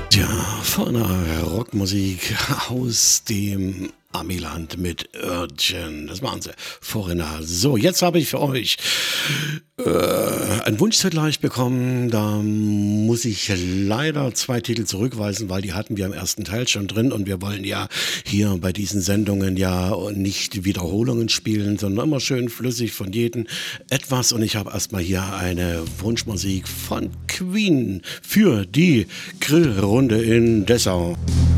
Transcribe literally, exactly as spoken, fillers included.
Tja, von der Rockmusik aus dem Amiland mit Urgent. Das machen sie. Foreigner. So, jetzt habe ich für euch äh, einen Wunschzettel gleich bekommen. Da muss ich leider zwei Titel zurückweisen, weil die hatten wir im ersten Teil schon drin und wir wollen ja hier bei diesen Sendungen ja nicht Wiederholungen spielen, sondern immer schön flüssig von jedem etwas. Und ich habe erstmal hier eine Wunschmusik von Queen für die Grillrunde in Dessau.